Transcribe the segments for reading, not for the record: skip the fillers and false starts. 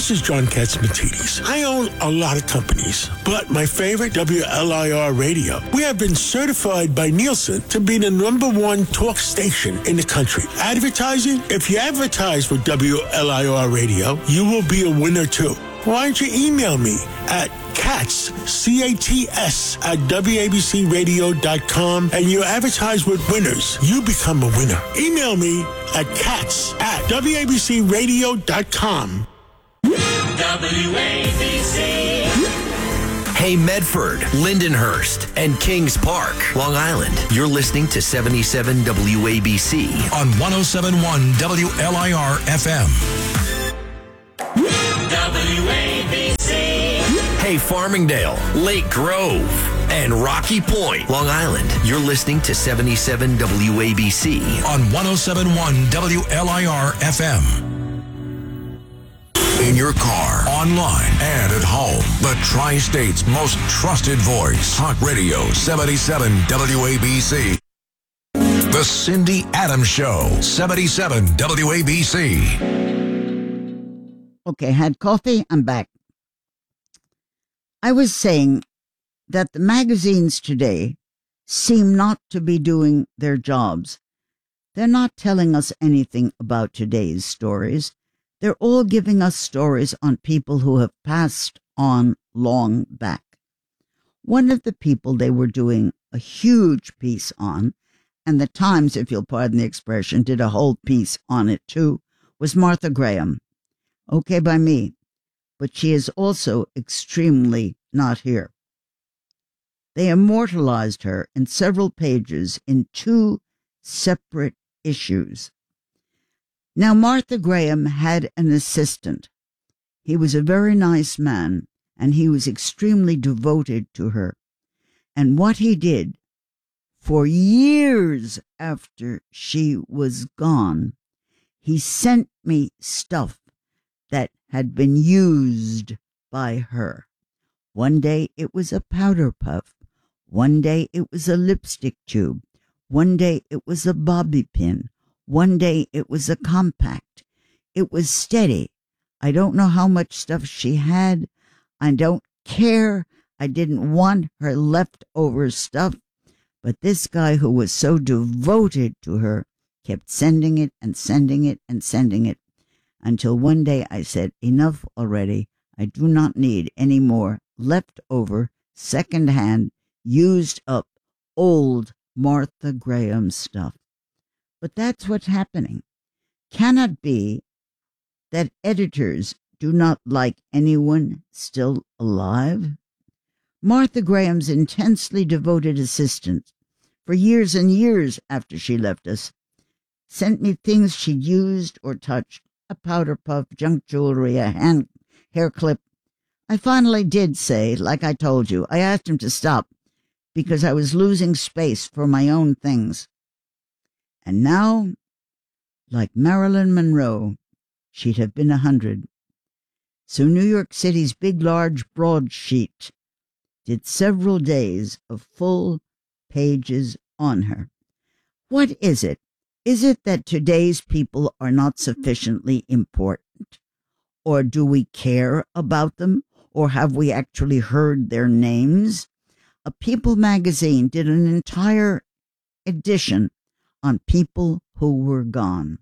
This is John Katzmatidis. I own a lot of companies, but my favorite, WLIR Radio. We have been certified by Nielsen to be the #1 talk station in the country. Advertising? If you advertise with WLIR Radio, you will be a winner too. Why don't you email me at Katz, C-A-T-S, at WABCRadio.com, and you advertise with winners. You become a winner. Email me at Katz at WABCRadio.com. WABC. Hey, Medford, Lindenhurst, and Kings Park, Long Island. You're listening to 77 WABC on 107.1 WLIR FM. WABC. Hey, Farmingdale, Lake Grove, and Rocky Point, Long Island. You're listening to 77 WABC on 107.1 WLIR FM. In your car, online, and at home. The Tri-State's most trusted voice. Talk Radio 77 WABC. The Cindy Adams Show, 77 WABC. Okay, had coffee, I'm back. I was saying that the magazines today seem not to be doing their jobs. They're not telling us anything about today's stories. They're all giving us stories on people who have passed on long back. One of the people they were doing a huge piece on, and the Times, if you'll pardon the expression, did a whole piece on it too, was Martha Graham. Okay by me, but she is also extremely not here. They immortalized her in several pages in 2 separate issues. Now, Martha Graham had an assistant. He was a very nice man, and he was extremely devoted to her. And what he did for years after she was gone, he sent me stuff that had been used by her. One day it was a powder puff. One day it was a lipstick tube. One day it was a bobby pin. One day it was a compact. It was steady. I don't know how much stuff she had. I don't care. I didn't want her leftover stuff. But this guy who was so devoted to her kept sending it and sending it and sending it. Until one day I said, enough already. I do not need any more leftover, secondhand, used up, old Martha Graham stuff. But that's what's happening. Can it be that editors do not like anyone still alive? Martha Graham's intensely devoted assistant, for years and years after she left us, sent me things she'd used or touched, a powder puff, junk jewelry, a hair clip. I finally did say, like I told you, I asked him to stop because I was losing space for my own things. And now, like Marilyn Monroe, she'd have been 100. So New York City's big, large broadsheet did several days of full pages on her. What is it? Is it that today's people are not sufficiently important? Or do we care about them? Or have we actually heard their names? A People magazine did an entire edition on people who were gone.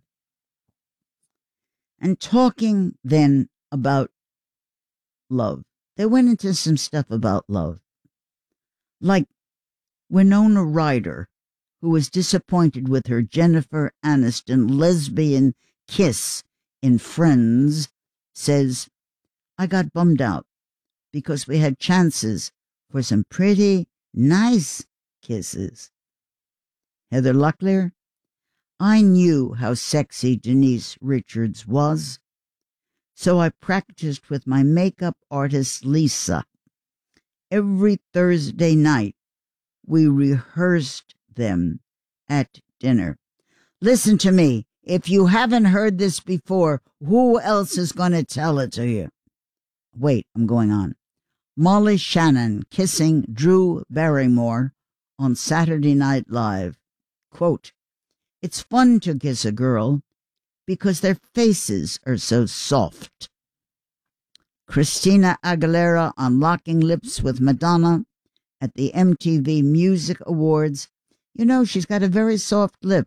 And talking then about love. They went into some stuff about love. Like Winona Ryder, who was disappointed with her Jennifer Aniston lesbian kiss in Friends, says, I got bummed out because we had chances for some pretty nice kisses. Heather Locklear, I knew how sexy Denise Richards was, so I practiced with my makeup artist Lisa. Every Thursday night, we rehearsed them at dinner. Listen to me. If you haven't heard this before, who else is going to tell it to you? Wait, I'm going on. Molly Shannon kissing Drew Barrymore on Saturday Night Live. Quote, it's fun to kiss a girl because their faces are so soft. Christina Aguilera on Locking Lips with Madonna at the MTV Music Awards. You know, she's got a very soft lip.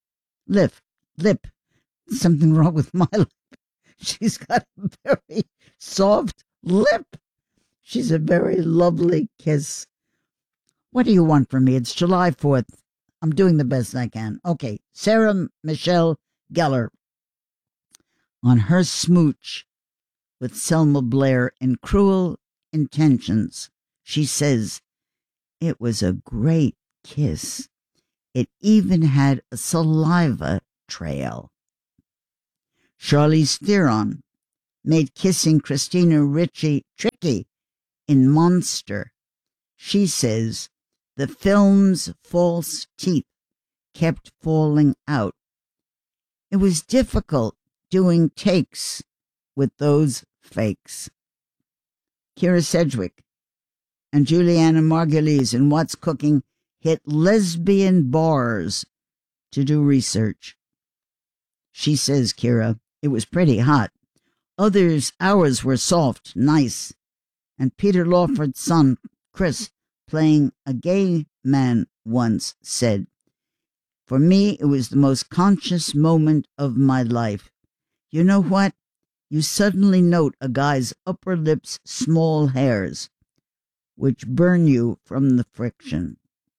Something wrong with my lip. She's got a very soft lip. She's a very lovely kiss. What do you want from me? It's July 4th. I'm doing the best I can. Okay, Sarah Michelle Gellar on her smooch with Selma Blair in Cruel Intentions. She says, it was a great kiss. It even had a saliva trail. Charlize Theron made kissing Christina Ricci tricky in Monster. She says, the film's false teeth kept falling out. It was difficult doing takes with those fakes. Kira Sedgwick and Juliana Margulies in What's Cooking hit lesbian bars to do research. She says, Kira, it was pretty hot. Ours were soft, nice. And Peter Lawford's son, Chris, playing a gay man once said, for me, it was the most conscious moment of my life. You know what? You suddenly note a guy's upper lip's small hairs, which burn you from the friction.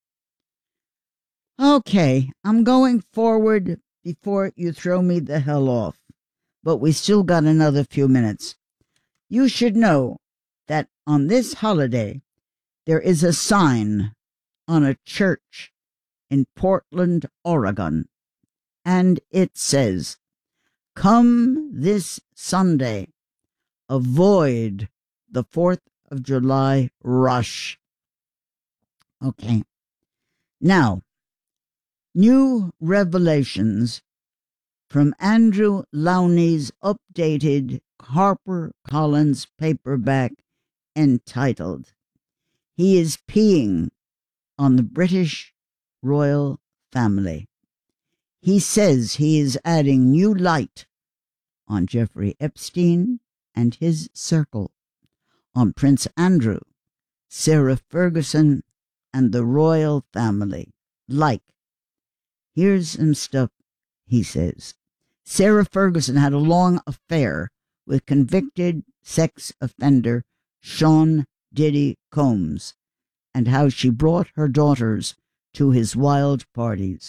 Okay, I'm going forward before you throw me the hell off, but we still got another few minutes. You should know that on this holiday, there is a sign on a church in Portland, Oregon, and it says, come this Sunday, avoid the 4th of July rush. Okay. Now, new revelations from Andrew Lowney's updated HarperCollins paperback entitled, He is Peeing on the British Royal Family. He says he is adding new light on Jeffrey Epstein and his circle, on Prince Andrew, Sarah Ferguson, and the royal family. Like, here's some stuff he says. Sarah Ferguson had a long affair with convicted sex offender Sean Diddy Combs, and how she brought her daughters to his wild parties.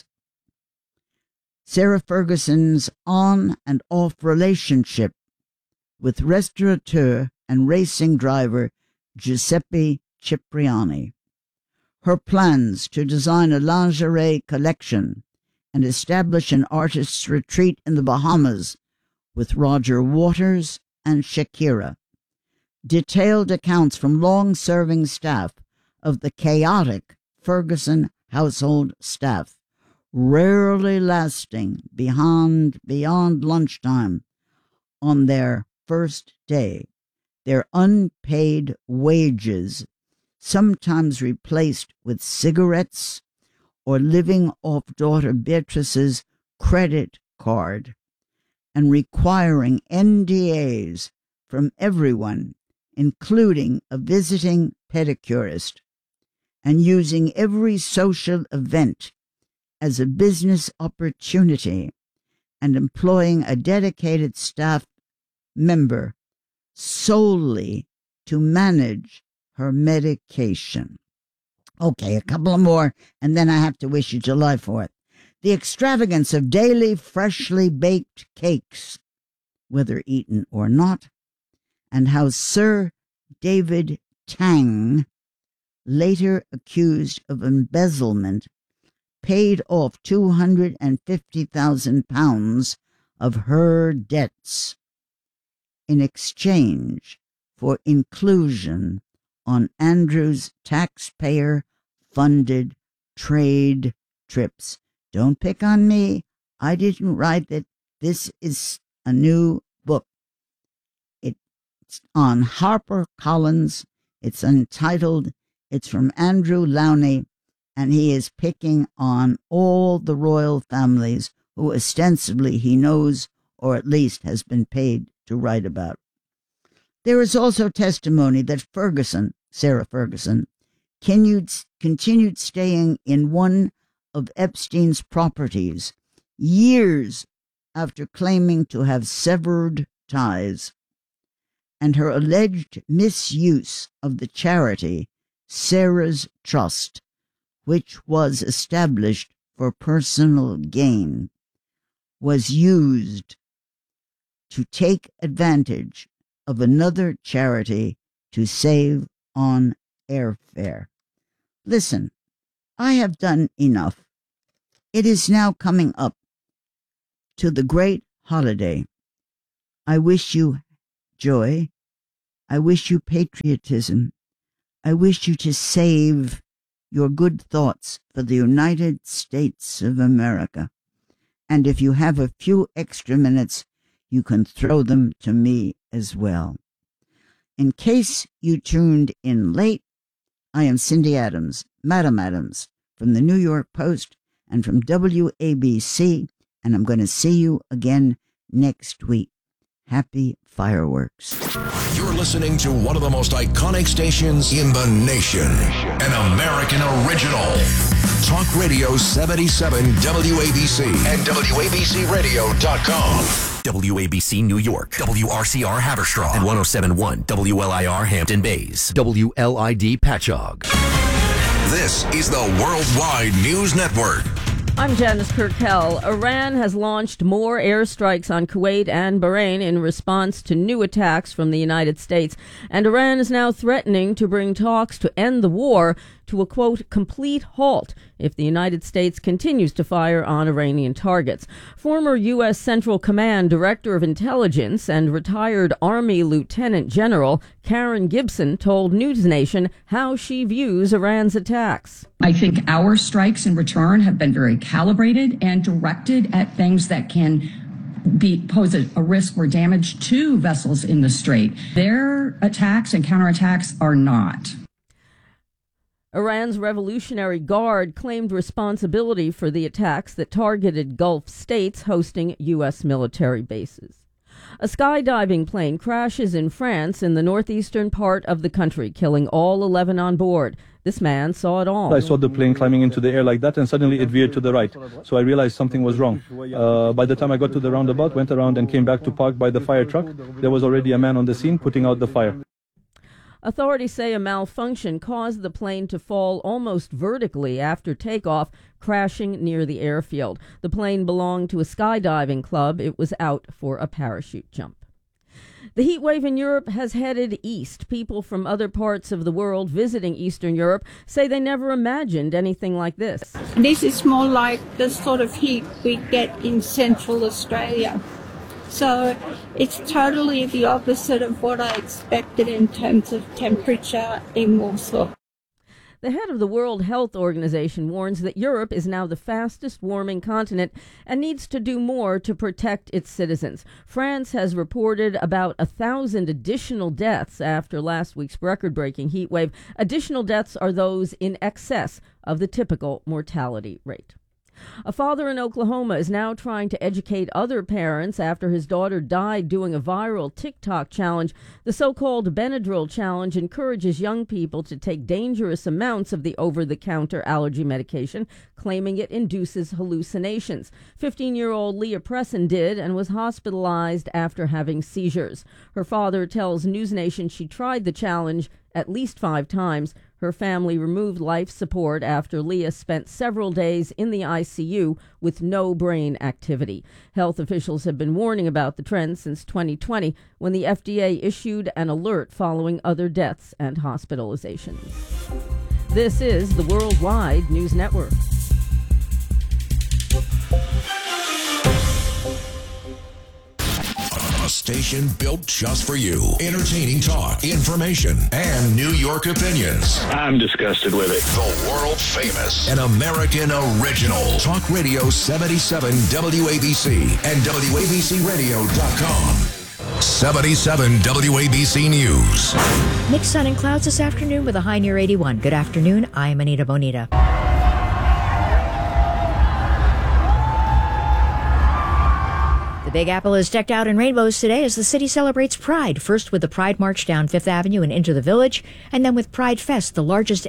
Sarah Ferguson's on and off relationship with restaurateur and racing driver Giuseppe Cipriani. Her plans to design a lingerie collection and establish an artist's retreat in the Bahamas with Roger Waters and Shakira. Detailed accounts from long-serving staff of the chaotic Ferguson household staff, rarely lasting beyond lunchtime on their first day, their unpaid wages, sometimes replaced with cigarettes or living off daughter Beatrice's credit card, and requiring NDAs from everyone, including a visiting pedicurist, and using every social event as a business opportunity, and employing a dedicated staff member solely to manage her medication. Okay, a couple of more, and then I have to wish you July 4th. The extravagance of daily freshly baked cakes, whether eaten or not, and how Sir David Tang, later accused of embezzlement, paid off £250,000 of her debts in exchange for inclusion on Andrew's taxpayer-funded trade trips. Don't pick on me. I didn't write that. This is a new book. It's on HarperCollins. It's entitled, it's from Andrew Lowney, and he is picking on all the royal families who ostensibly he knows or at least has been paid to write about. There is also testimony that Sarah Ferguson, continued staying in one of Epstein's properties years after claiming to have severed ties, and her alleged misuse of the charity Sarah's Trust, which was established for personal gain, was used to take advantage of another charity to save on airfare. Listen, I have done enough. It is now coming up to the great holiday. I wish you joy. I wish you patriotism. I wish you to save your good thoughts for the United States of America. And if you have a few extra minutes, you can throw them to me as well. In case you tuned in late, I am Cindy Adams, Madam Adams, from the New York Post and from WABC, and I'm going to see you again next week. Happy fireworks. You're listening to one of the most iconic stations in the nation. An American original. Talk Radio 77 WABC and WABCRadio.com. WABC New York, WRCR Haverstraw, and 107.1 WLIR Hampton Bays, WLID Patchogue. This is the Worldwide News Network. I'm Janice Kirkell. Iran has launched more airstrikes on Kuwait and Bahrain in response to new attacks from the United States. And Iran is now threatening to bring talks to end the war to a, quote, complete halt if the United States continues to fire on Iranian targets. Former U.S. Central Command Director of Intelligence and retired Army Lieutenant General Karen Gibson told NewsNation how she views Iran's attacks. I think our strikes in return have been very calibrated and directed at things that can pose a risk or damage to vessels in the Strait. Their attacks and counterattacks are not. Iran's Revolutionary Guard claimed responsibility for the attacks that targeted Gulf states hosting U.S. military bases. A skydiving plane crashes in France in the northeastern part of the country, killing all 11 on board. This man saw it all. I saw the plane climbing into the air like that, and suddenly it veered to the right. So I realized something was wrong. By the time I got to the roundabout, went around and came back to park by the fire truck, there was already a man on the scene putting out the fire. Authorities say a malfunction caused the plane to fall almost vertically after takeoff, crashing near the airfield. The plane belonged to a skydiving club. It was out for a parachute jump. The heat wave in Europe has headed east. People from other parts of the world visiting Eastern Europe say they never imagined anything like this. This is more like the sort of heat we get in Central Australia. So it's totally the opposite of what I expected in terms of temperature in Warsaw. The head of the World Health Organization warns that Europe is now the fastest warming continent and needs to do more to protect its citizens. France has reported about 1,000 additional deaths after last week's record-breaking heat wave. Additional deaths are those in excess of the typical mortality rate. A father in Oklahoma is now trying to educate other parents after his daughter died doing a viral TikTok challenge. The so-called Benadryl challenge encourages young people to take dangerous amounts of the over-the-counter allergy medication, claiming it induces hallucinations. 15-year-old Leah Presson did and was hospitalized after having seizures. Her father tells NewsNation she tried the challenge at least 5 times. Her family removed life support after Leah spent several days in the ICU with no brain activity. Health officials have been warning about the trend since 2020, when the FDA issued an alert following other deaths and hospitalizations. This is the Worldwide News Network. A station built just for you. Entertaining talk, information, and New York opinions. I'm disgusted with it. The world famous and American original. Talk Radio 77 WABC and WABCRadio.com. 77 WABC News. Mixed sun and clouds this afternoon with a high near 81. Good afternoon. I'm Anita Bonita. The Big Apple is decked out in rainbows today as the city celebrates Pride, first with the Pride March down Fifth Avenue and into the Village, and then with Pride Fest, the largest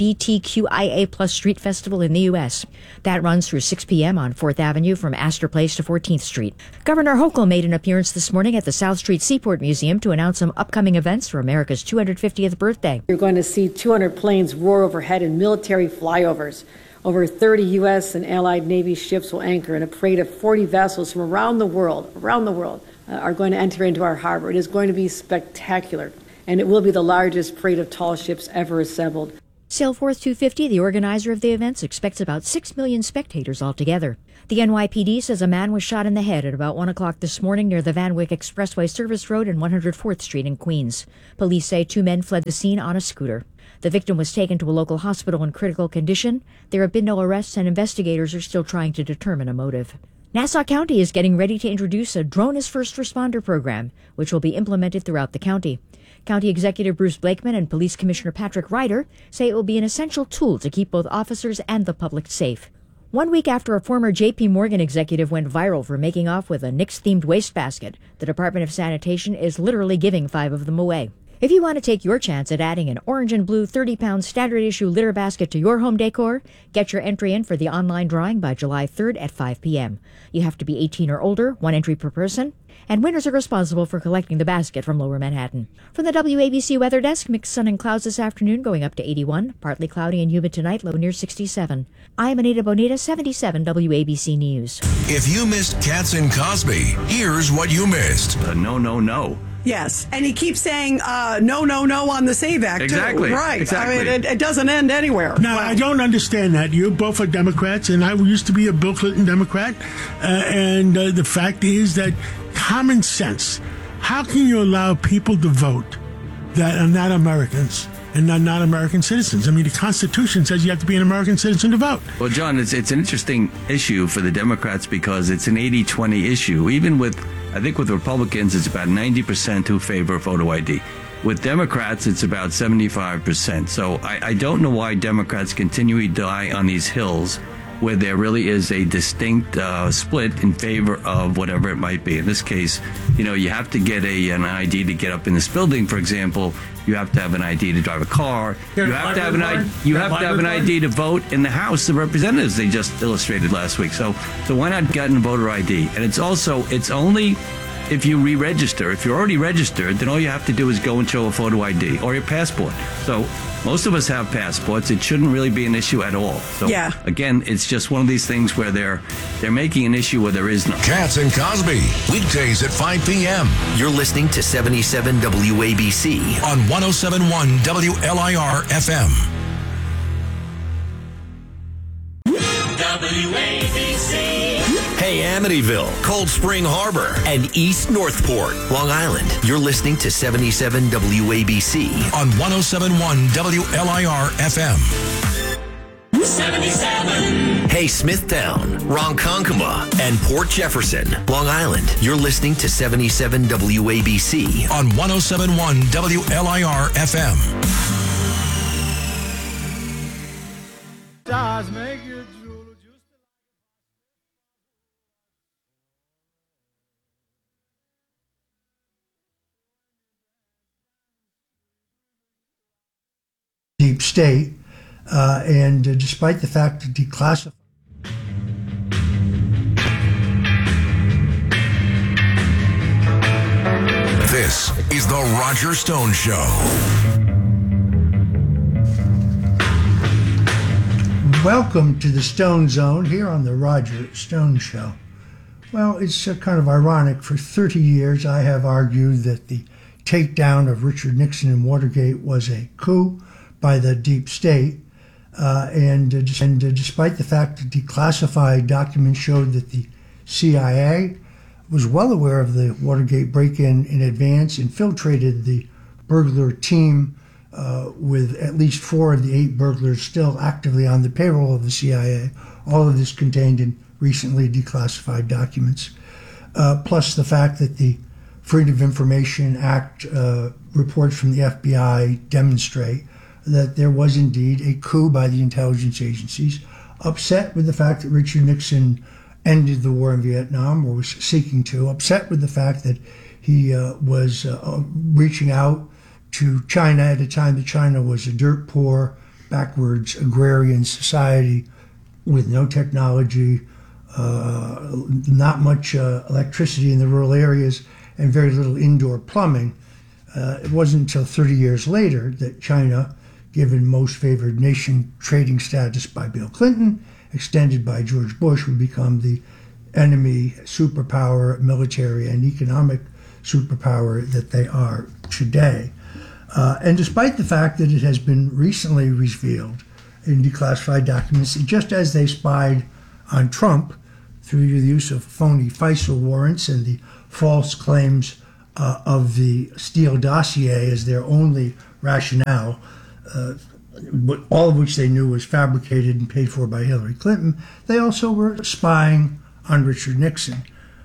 LGBTQIA plus street festival in the U.S. That runs through 6 p.m. on 4th Avenue from Astor Place to 14th Street. Governor Hochul made an appearance this morning at the South Street Seaport Museum to announce some upcoming events for America's 250th birthday. You're going to see 200 planes roar overhead in military flyovers. Over 30 U.S. and Allied Navy ships will anchor, and a parade of 40 vessels from around the world, are going to enter into our harbor. It is going to be spectacular, and it will be the largest parade of tall ships ever assembled. Sailforth 250, the organizer of the events, expects about 6 million spectators altogether. The NYPD says a man was shot in the head at about 1 o'clock this morning near the Van Wyck Expressway Service Road and 104th Street in Queens. Police say 2 men fled the scene on a scooter. The victim was taken to a local hospital in critical condition. There have been no arrests, and investigators are still trying to determine a motive. Nassau County is getting ready to introduce a Drone as First Responder program, which will be implemented throughout the county. County Executive Bruce Blakeman and Police Commissioner Patrick Ryder say it will be an essential tool to keep both officers and the public safe. 1 week after a former J.P. Morgan executive went viral for making off with a Knicks-themed wastebasket, the Department of Sanitation is literally giving 5 of them away. If you want to take your chance at adding an orange and blue 30-pound standard issue litter basket to your home decor, get your entry in for the online drawing by July 3rd at 5 p.m. You have to be 18 or older, 1 entry per person, and winners are responsible for collecting the basket from Lower Manhattan. From the WABC Weather Desk, mixed sun and clouds this afternoon going up to 81, partly cloudy and humid tonight, low near 67. I'm Anita Bonita, 77 WABC News. If you missed Katz and Cosby, here's what you missed. No. Yes, and he keeps saying no on the SAVE Act, exactly. too. Right. Exactly. I mean, it doesn't end anywhere. Now, I don't understand that. You both are Democrats, and I used to be a Bill Clinton Democrat. And the fact is that common sense, how can you allow people to vote that are not Americans and are not American citizens? I mean, the Constitution says you have to be an American citizen to vote. Well, John, it's an interesting issue for the Democrats because it's an 80-20 issue. Even I think with Republicans, it's about 90% who favor photo ID. With Democrats, it's about 75%. So I don't know why Democrats continually die on these hills where there really is a distinct split in favor of whatever it might be. In this case, you have to get an ID to get up in this building, for example. You have to have an ID to drive a car. You have to have an ID to vote in the House of Representatives. They just illustrated last week. So why not get a voter ID? And it's only if you re-register. If you're already registered, then all you have to do is go and show a photo ID or your passport. So most of us have passports. It shouldn't really be an issue at all. So again, it's just one of these things where they're making an issue where there is none. Katz and Cosby, weekdays at 5 p.m. You're listening to 77 WABC on 107.1 WLIR FM. WABC. Hey, Amityville, Cold Spring Harbor, and East Northport, Long Island. You're listening to 77 WABC on 107.1 WLIR FM. 77. Hey, Smithtown, Ronkonkoma, and Port Jefferson, Long Island. You're listening to 77 WABC on 107.1 WLIR FM. Stars make you drool. Deep state, and despite the fact that declassified. This is the Roger Stone Show. Welcome to the Stone Zone here on the Roger Stone Show. Well, it's kind of ironic. For 30 years, I have argued that the takedown of Richard Nixon in Watergate was a coup by the deep state, and despite the fact that declassified documents showed that the CIA was well aware of the Watergate break-in in advance, infiltrated the burglar team with at least 4 of the 8 burglars still actively on the payroll of the CIA. All of this contained in recently declassified documents, plus the fact that the Freedom of Information Act reports from the FBI demonstrate that there was indeed a coup by the intelligence agencies, upset with the fact that Richard Nixon ended the war in Vietnam, or was seeking to, upset with the fact that he was reaching out to China at a time that China was a dirt poor, backwards agrarian society with no technology, not much electricity in the rural areas, and very little indoor plumbing. It wasn't until 30 years later that China, given most favored nation trading status by Bill Clinton, extended by George Bush, would become the enemy superpower, military and economic superpower that they are today. And despite the fact that it has been recently revealed in declassified documents, just as they spied on Trump through the use of phony FISA warrants and the false claims of the Steele dossier as their only rationale, all of which they knew was fabricated and paid for by Hillary Clinton, they also were spying on Richard Nixon.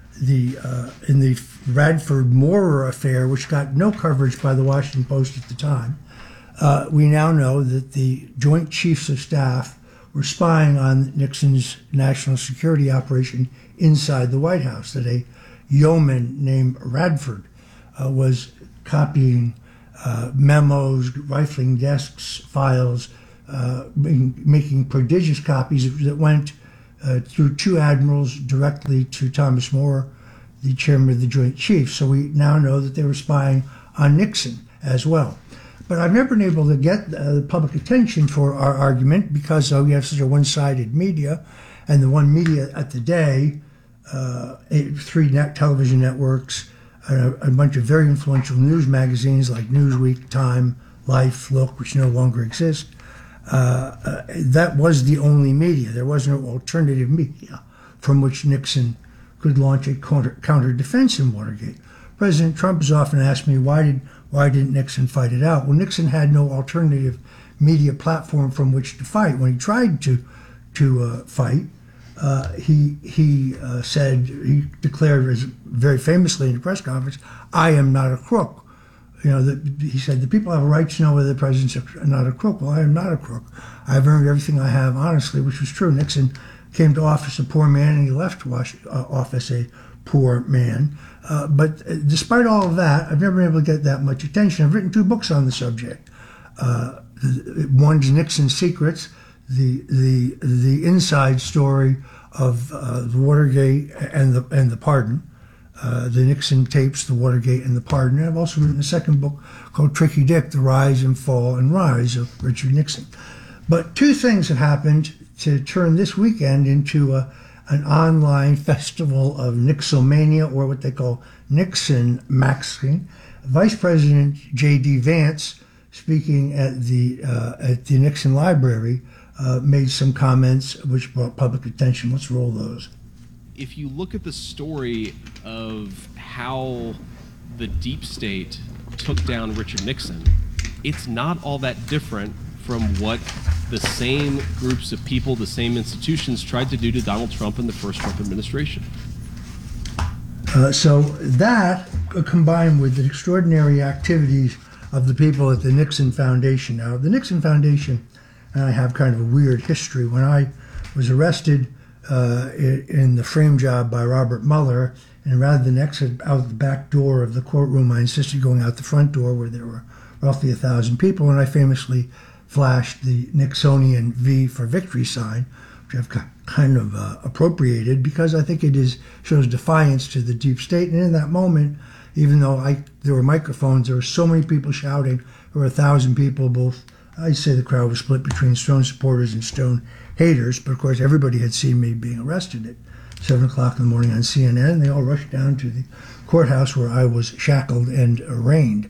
In the Radford-Moorer affair, which got no coverage by the Washington Post at the time, we now know that the Joint Chiefs of Staff were spying on Nixon's national security operation inside the White House, that a yeoman named Radford was copying memos, rifling desks, files, making prodigious copies that went through two admirals directly to Thomas More, the chairman of the Joint Chiefs. So we now know that they were spying on Nixon as well. But I've never been able to get the public attention for our argument because we have such a one-sided media, and the one media at the day, 3 television networks, a bunch of very influential news magazines like Newsweek, Time, Life, Look, which no longer exist. That was the only media. There was no alternative media from which Nixon could launch a counter defense in Watergate. President Trump has often asked me, why didn't Nixon fight it out? Well, Nixon had no alternative media platform from which to fight. When he tried to fight, he declared very famously in a press conference, "I am not a crook." He said, the people have a right to know whether the president's not a crook. Well, I am not a crook. I've earned everything I have honestly, which was true. Nixon came to office a poor man, and he left office a poor man. But despite all of that, I've never been able to get that much attention. I've written 2 books on the subject. One's Nixon's Secrets, the inside story of the Watergate and the pardon. The Nixon tapes, the Watergate, and the pardon. And I've also written a second book called Tricky Dick, The Rise and Fall and Rise of Richard Nixon. But 2 things have happened to turn this weekend into an online festival of Nixomania, or what they call Nixon Maxing. Vice President J.D. Vance, speaking at the Nixon Library, made some comments which brought public attention. Let's roll those. If you look at the story of how the deep state took down Richard Nixon, it's not all that different from what the same groups of people, the same institutions tried to do to Donald Trump in the first Trump administration. So that, combined with the extraordinary activities of the people at the Nixon Foundation. Now, the Nixon Foundation and I have kind of a weird history. When I was arrested in the frame job by Robert Mueller, and rather than exit out the back door of the courtroom, I insisted going out the front door where there were roughly 1,000 people, and I famously flashed the Nixonian V for Victory sign, which I've kind of appropriated because I think it shows defiance to the deep state. And in that moment, even though there were microphones, there were so many people shouting. There were 1,000 people, both. I'd say the crowd was split between Stone supporters and Stone haters, but of course everybody had seen me being arrested at 7 o'clock in the morning on CNN, and they all rushed down to the courthouse where I was shackled and arraigned.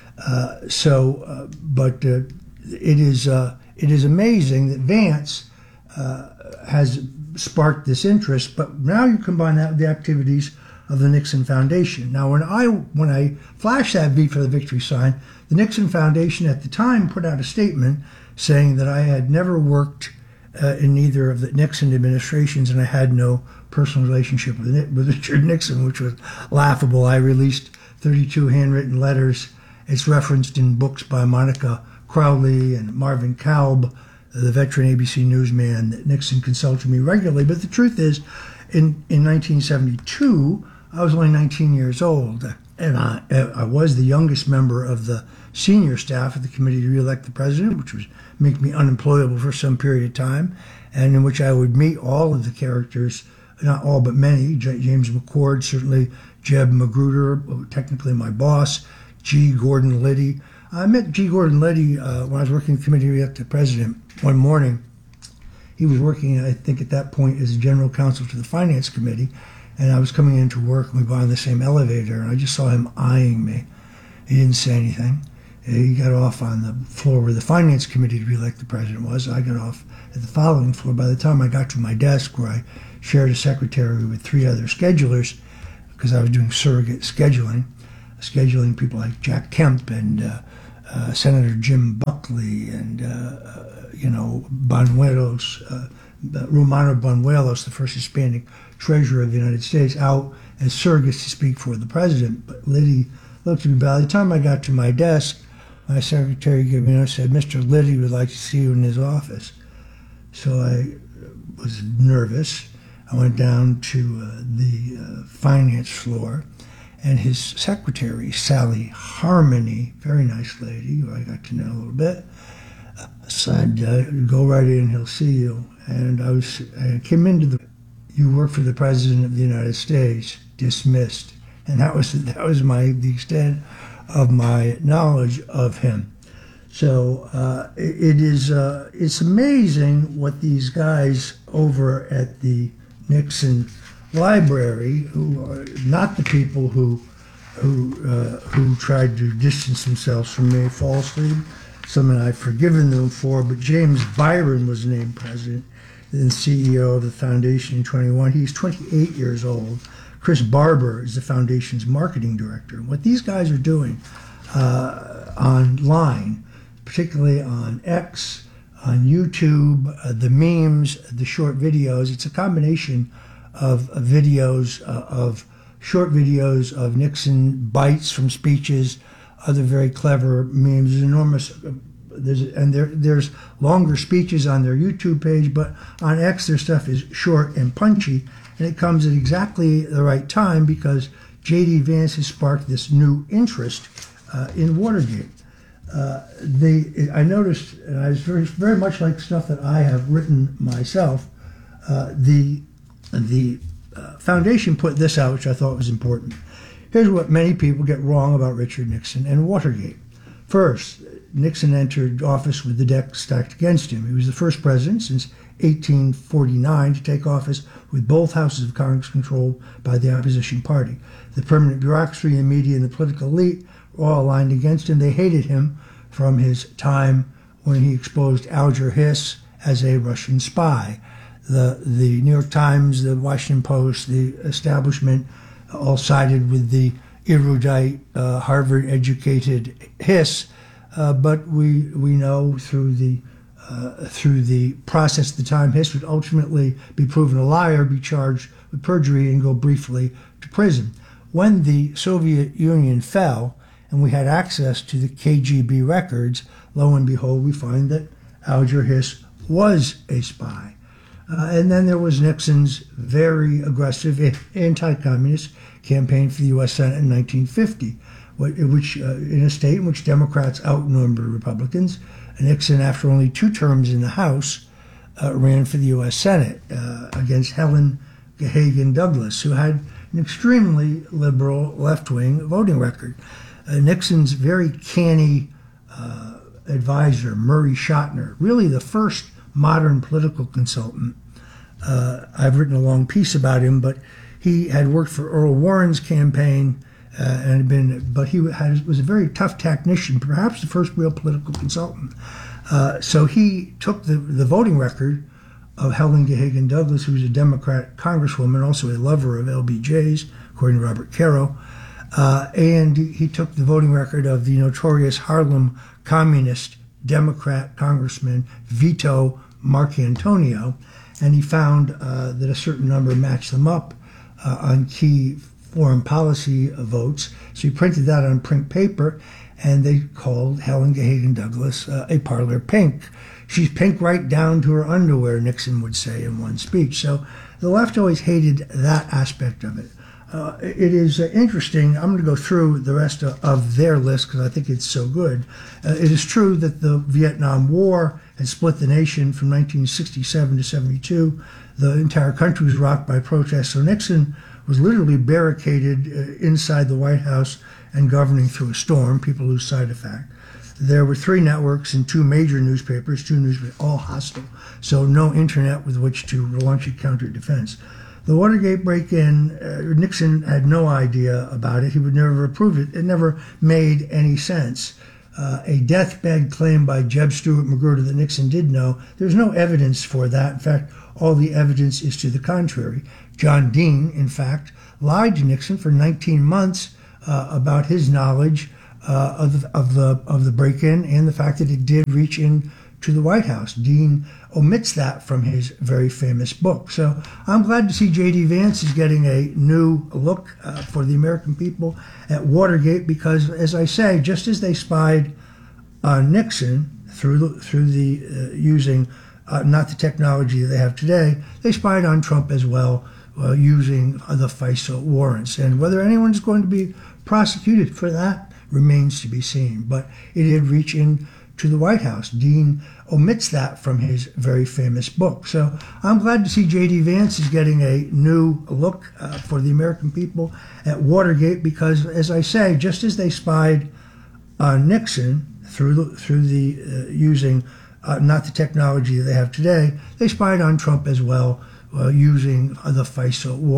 But it is amazing that Vance has sparked this interest, but now you combine that with the activities of the Nixon Foundation. Now, when I flashed that V for the Victory sign, the Nixon Foundation at the time put out a statement saying that I had never worked in either of the Nixon administrations, and I had no personal relationship with Richard Nixon, which was laughable. I released 32 handwritten letters. It's referenced in books by Monica Crowley and Marvin Kalb, the veteran ABC newsman, that Nixon consulted me regularly. But the truth is, In 1972, I was only 19 years old, and I was the youngest member of the senior staff of the committee to re-elect the president, which was make me unemployable for some period of time, and in which I would meet all of the characters, not all but many, James McCord, certainly Jeb Magruder, technically my boss, G. Gordon Liddy. I met G. Gordon Liddy when I was working in the committee to re-elect the president one morning. He was working, I think at that point, as general counsel to the finance committee, and I was coming into work and we got on the same elevator, and I just saw him eyeing me. He didn't say anything. He got off on the floor where the finance committee to re-elect the president was. I got off at the following floor. By the time I got to my desk, where I shared a secretary with 3 other schedulers, because I was doing surrogate scheduling people like Jack Kemp and Senator Jim Buckley and Banuelos, Romano Banuelos, the first Hispanic treasurer of the United States, out as surrogates to speak for the president. But Liddy looked at me. By the time I got to my desk, my secretary gave me a note, said, "Mr. Liddy would like to see you in his office." So I was nervous. I went down to the finance floor, and his secretary, Sally Harmony, very nice lady who I got to know a little bit, said, "Go right in, he'll see you." And I came into "You work for the President of the United States," dismissed. And that was the extent of my knowledge of him. So it's amazing what these guys over at the Nixon Library, who are not the people who tried to distance themselves from me falsely, something I've forgiven them for, but James Byron was named president and CEO of the foundation in 21. He's 28 years old. Chris Barber is the foundation's marketing director. What these guys are doing online, particularly on X, on YouTube, the memes, the short videos, it's a combination of videos, of short videos of Nixon bites from speeches, other very clever memes. There's enormous, there's longer speeches on their YouTube page, but on X their stuff is short and punchy, and it comes at exactly the right time because J.D. Vance has sparked this new interest in Watergate. I noticed, and I was very much like stuff that I have written myself, the foundation put this out, which I thought was important. Here's what many people get wrong about Richard Nixon and Watergate. First, Nixon entered office with the deck stacked against him. He was the first president since 1849 to take office with both houses of Congress controlled by the opposition party. The permanent bureaucracy, the media, and the political elite were all aligned against him. They hated him from his time when he exposed Alger Hiss as a Russian spy. The New York Times, the Washington Post, the establishment all sided with the erudite, Harvard-educated Hiss, but we know through the process at the time, Hiss would ultimately be proven a liar, be charged with perjury, and go briefly to prison. When the Soviet Union fell and we had access to the KGB records, lo and behold, we find that Alger Hiss was a spy. And then there was Nixon's very aggressive anti-communist campaign for the U.S. Senate in 1950, which in a state in which Democrats outnumbered Republicans. Nixon, after only 2 terms in the House, ran for the U.S. Senate against Helen Gahagan Douglas, who had an extremely liberal left-wing voting record. Nixon's very canny advisor, Murray Schotner, really the first modern political consultant. I've written a long piece about him, but he had worked for Earl Warren's campaign but he was a very tough tactician, perhaps the first real political consultant. So he took the voting record of Helen Gahagan Douglas, who was a Democrat congresswoman, also a lover of LBJ's, according to Robert Caro, and he took the voting record of the notorious Harlem communist Democrat congressman Vito Marcantonio, and he found that a certain number matched them up on key foreign policy votes. So he printed that on print paper, and they called Helen Gahagan Douglas a parlor pink. She's pink right down to her underwear, Nixon would say in one speech. So The left always hated that aspect of it. It is interesting. I'm going to go through the rest of their list because I think it's so good. It is true that the Vietnam War had split the nation from 1967 to 72. The entire country was rocked by protests. So Nixon was literally barricaded inside the White House and governing through a storm. People lose sight of that. There were 3 networks and 2 major newspapers, 2 newspapers, all hostile. So no internet with which to launch a counter-defense. The Watergate break-in, Nixon had no idea about it. He would never have approved it. It never made any sense. A deathbed claim by Jeb Stuart Magruder that Nixon did know, there's no evidence for that. In fact, all the evidence is to the contrary. John Dean, in fact, lied to Nixon for 19 months about his knowledge of the break-in and the fact that it did reach in to the White House. Dean omits that from his very famous book. So I'm glad to see J.D. Vance is getting a new look for the American people at Watergate because, as I say, just as they spied on Nixon through the using not the technology that they have today, they spied on Trump as well using the FISA warrants. And whether anyone's going to be prosecuted for that remains to be seen. But it did reach in to the White House. Dean omits that from his very famous book. So I'm glad to see J.D. Vance is getting a new look for the American people at Watergate because, as I say, just as they spied on Nixon through the using not the technology that they have today, they spied on Trump as well using the FISA warrants.